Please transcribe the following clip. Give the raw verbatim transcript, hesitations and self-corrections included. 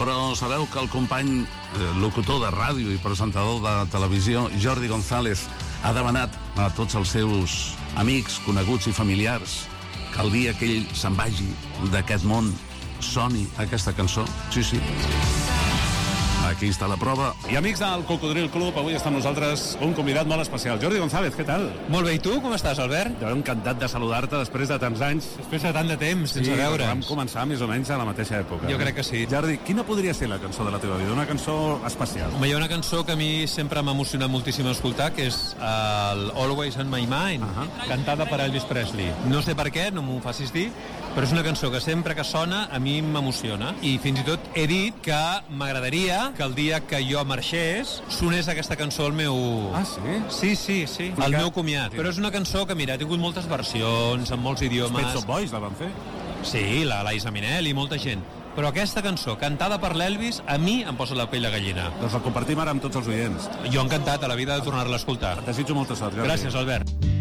Però sabeu que el company eh, locutor de ràdio i presentador de televisió, Jordi González, ha demanat a tots els seus amics, coneguts i familiars que el dia que ell se'n vagi d'aquest món soni aquesta cançó? Sí, sí. Aquí està la prova. I amics del Cocodril Club, avui està amb nosaltres un convidat molt especial. Jordi González, què tal? Molt bé, i tu? Com estàs, Albert? Jo encantat de saludar-te després de tants anys. Després de tant de temps, Sí, sense veure'ns. vam començar més o menys a la mateixa època. Jo crec que sí. Jordi, quina podria ser la cançó de la teva vida? Una cançó especial. Home, hi ha una cançó que a mi sempre m'ha emocionat moltíssim escoltar, que és el Always on My Mind, Uh-huh. cantada per Elvis Presley. No sé per què, no m'ho facis dir, però és una cançó que sempre que sona a mi m'emociona. I fins i tot he dit que m'agradaria que el dia que jo marxés sonés aquesta cançó al meu... Ah, sí? Sí, sí, sí, al que- meu comiat. Però és una cançó que, mira, ha tingut moltes versions, en molts idiomes. Pet Shop Boys la van fer. Sí, la Liza Minnelli i molta gent. Però aquesta cançó, cantada per l'Elvis, a mi em posa la pell de gallina. Doncs la compartim ara amb tots els oients. Jo encantat, a la vida de tornar-la a escoltar. Desitjo molta sort, Jordi. Gràcies, Albert.